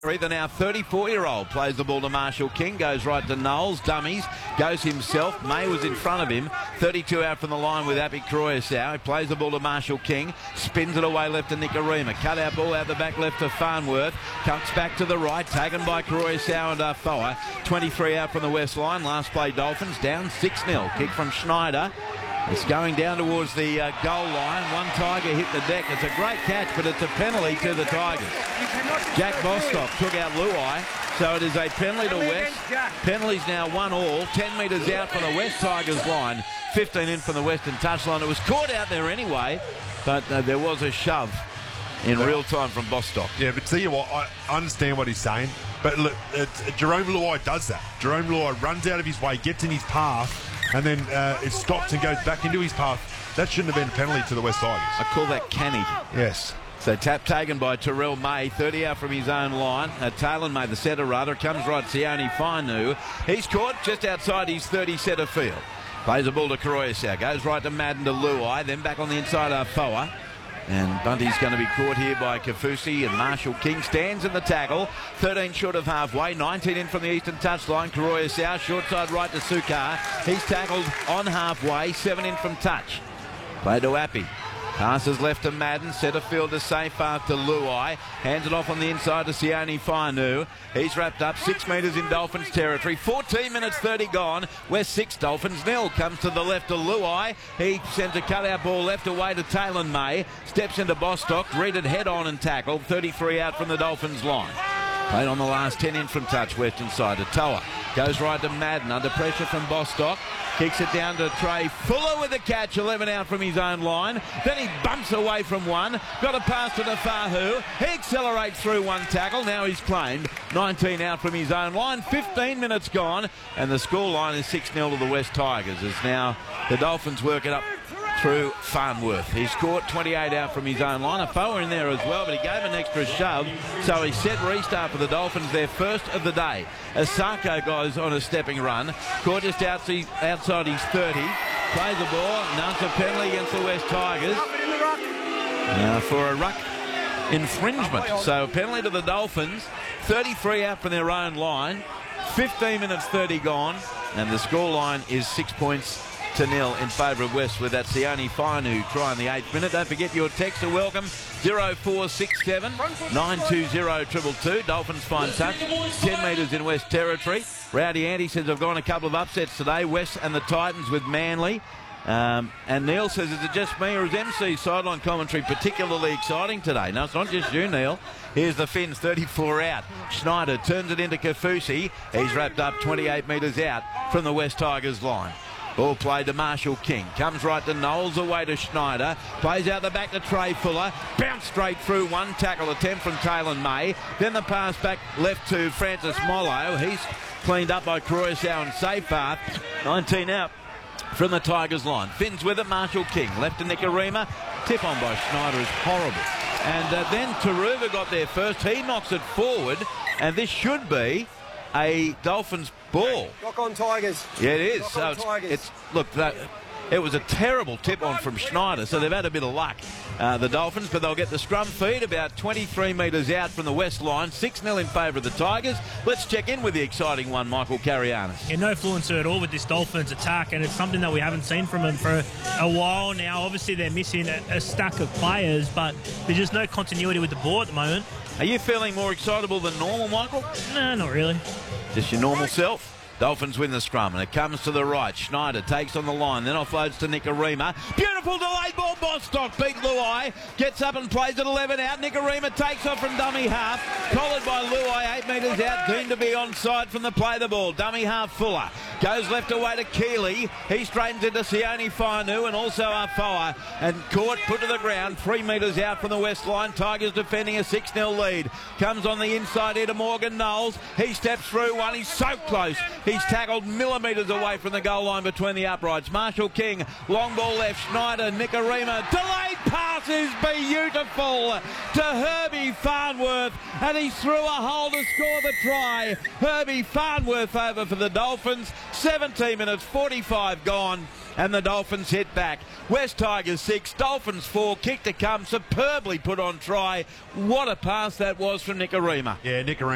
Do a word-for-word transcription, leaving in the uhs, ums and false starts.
The now thirty-four-year-old plays the ball to Marshall King, goes right to Knowles, dummies, goes himself. May was in front of him, thirty-two out from the line with Appy Croyasau. He plays the ball to Marshall King, spins it away left to Nicarima. Cut out ball out the back left to Farnworth, comes back to the right, taken by Croyasau and Arfoa. twenty-three out from the west line. Last play Dolphins down six nil. Kick from Schneider. It's going down towards the uh, goal line. One Tiger hit the deck. It's a great catch, but it's a penalty to the Tigers. Jack Bostock took out Luai, so it is a penalty to West. Penalties now one all. ten metres out from the West Tigers line. fifteen in from the Western touchline. It was caught out there anyway, but uh, there was a shove in real time from Bostock. Yeah, but tell you what, I understand what he's saying. But look, it's, Jerome Luai does that. Jerome Luai runs out of his way, gets in his path, and then uh, it stops and goes back into his path. That shouldn't have been a penalty to the West Tigers. I call that canny. Yes. So tap taken by Terrell May, thirty out from his own line. Uh, Taylor May, the setter rather, comes right Sione Fainu. He's caught just outside his thirty setter field. Plays the ball to Croyasau, goes right to Madden to Luai, then back on the inside of Foa. And Bunty's going to be caught here by Kafusi, and Marshall King stands in the tackle. thirteen short of halfway, nineteen in from the eastern touchline. Croyasau, short side right to Sukar. He's tackled on halfway, seven in from touch. Play to Appy. Passes left to Madden, centre field to Seyfarth to Luai. Hands it off on the inside to Sione Fainu. He's wrapped up six metres in Dolphins territory. fourteen minutes thirty gone. West six, Dolphins nil. Comes to the left to Luai. He sends a cutout ball left away to Taylor May. Steps into Bostock, readed head on and tackled. thirty-three out from the Dolphins line. Played on the last ten in from touch, western side to Toa. Goes right to Madden, under pressure from Bostock. Kicks it down to Trey Fuller with a catch, eleven out from his own line. Then he bumps away from one. Got a pass to Nafahu. He accelerates through one tackle. Now he's claimed nineteen out from his own line. fifteen minutes gone. And the score line is six nil to the West Tigers. As now the Dolphins work it up through Farnworth. He's caught twenty-eight out from his own line. Afoa in there as well, but he gave an extra shove. So he set restart for the Dolphins, their first of the day. Asako goes on a stepping run. Caught just outside, outside his thirty. Plays the ball. None for penalty against the West Tigers. Now for a ruck infringement. So penalty to the Dolphins. thirty-three out from their own line. fifteen minutes thirty gone. And the score line is six points to nil in favour of West with that Sione Fainu try in the eighth minute. Don't forget your text are welcome. zero four six seven nine two zero two two two. Dolphins find touch. ten metres in West territory. Rowdy Andy says I've gone a couple of upsets today. West and the Titans with Manly. Um, and Neil says, is it just me or is M C's sideline commentary particularly exciting today? No, it's not just you, Neil. Here's the Finns, thirty-four out. Schneider turns it into Kafusi. He's wrapped up twenty-eight metres out from the West Tigers line. Ball played to Marshall King. Comes right to Knowles, away to Schneider. Plays out the back to Trey Fuller. Bounced straight through, one tackle attempt from Taylor May. Then the pass back left to Francis Mollo. He's cleaned up by Croyasau and Seyfarth. nineteen out from the Tigers line. Finns with it, Marshall King. Left to Nicarima. Tip on by Schneider is horrible. And uh, then Taruva got there first. He knocks it forward. And this should be a Dolphins ball. Lock on Tigers. Yeah, it is. Lock so on it's, Tigers. it's look, that, it was a terrible tip on from Schneider, so they've had a bit of luck, uh, the Dolphins, but they'll get the scrum feed about twenty-three metres out from the west line. six nil in favour of the Tigers. Let's check in with the exciting one, Michael Carianis. Yeah, no fluency at all with this Dolphins attack, and it's something that we haven't seen from them for a while now. Obviously, they're missing a, a stack of players, but there's just no continuity with the ball at the moment. Are you feeling more excitable than normal, Michael? No, not really. Just your normal self? Dolphins win the scrum, and it comes to the right. Schneider takes on the line, then offloads to Nicarima. Beautiful delayed ball. Bostock beat Luai. Gets up and plays at eleven out. Nicarima takes off from dummy half. Collared by Luai, eight metres out. Deemed to be onside from the play the ball. Dummy half Fuller. Goes left away to Keeley. He straightens into Sione Fainu and also Arfoa. And caught, put to the ground, three metres out from the west line. Tigers defending a six nil lead. Comes on the inside here to Morgan Knowles. He steps through one. He's so close. He's tackled millimetres away from the goal line between the uprights. Marshall King, long ball left. Schneider, Nicarima. Delayed pass is beautiful to Herbie Farnworth. And he's through a hole to score the try. Herbie Farnworth over for the Dolphins. seventeen minutes forty-five gone. And the Dolphins hit back. West Tigers six, Dolphins four. Kick to come, superbly put on try. What a pass that was from Nicarima. Yeah, Nicarima.